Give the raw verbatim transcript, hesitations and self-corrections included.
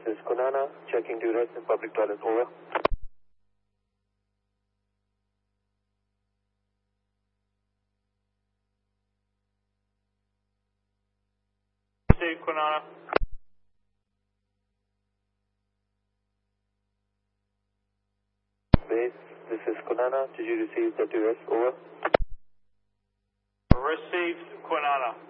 is Kunana, checking duress in public toilet, over. Receive Kunana. Base, this is Kunana, did you receive the duress, over? Received Kunana.